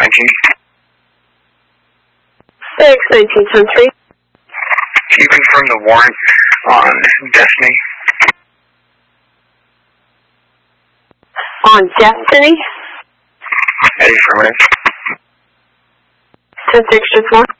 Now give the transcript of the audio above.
61973. Can you confirm the warrant on Destiny? On Destiny? Affirmative. 10-6, just one.